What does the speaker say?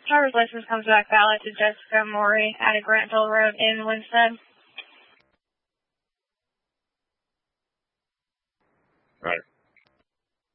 Driver's license comes back valid to Jessica Morey at Grantville Road in Winston. Right.